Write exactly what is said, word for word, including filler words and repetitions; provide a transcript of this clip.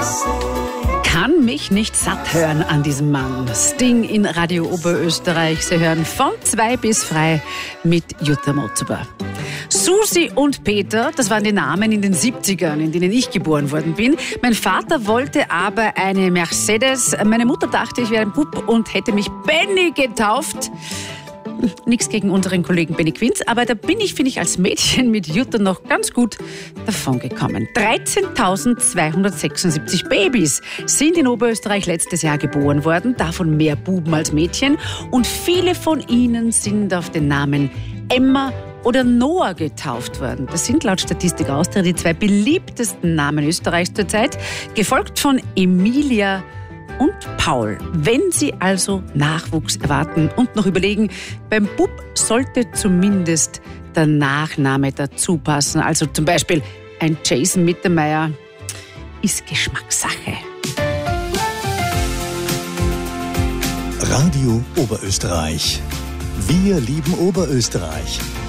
Kann mich nicht satt hören an diesem Mann. Sting in Radio Oberösterreich. Sie hören von zwei bis frei mit Jutta Motzuber. Susi und Peter, das waren die Namen in den siebzigern, in denen ich geboren worden bin. Mein Vater wollte aber eine Mercedes. Meine Mutter dachte, ich wäre ein Bub und hätte mich Benny getauft. Nichts gegen unseren Kollegen Benny Quinz, aber da bin ich, finde ich, als Mädchen mit Jutta noch ganz gut davongekommen. dreizehntausendzweihundertsechsundsiebzig Babys sind in Oberösterreich letztes Jahr geboren worden, davon mehr Buben als Mädchen. Und viele von ihnen sind auf den Namen Emma oder Noah getauft worden. Das sind laut Statistik Austria die zwei beliebtesten Namen Österreichs zurzeit, gefolgt von Emilia und Paul. Wenn Sie also Nachwuchs erwarten und noch überlegen, beim Bub sollte zumindest der Nachname dazu passen. Also zum Beispiel ein Jason Mittermeier ist Geschmackssache. Radio Oberösterreich. Wir lieben Oberösterreich.